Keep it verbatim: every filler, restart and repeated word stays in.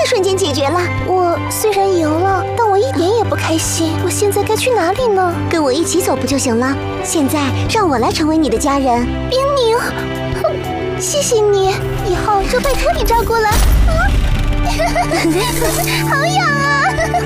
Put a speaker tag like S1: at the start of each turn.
S1: 瞬间解决了。我虽然赢了，但我一点也不开心。我现在该去哪里呢？跟我一起走不就行了？现在让我来成为你的家人。冰宁，哼，谢谢你，以后就拜托你照顾了。啊，好痒啊！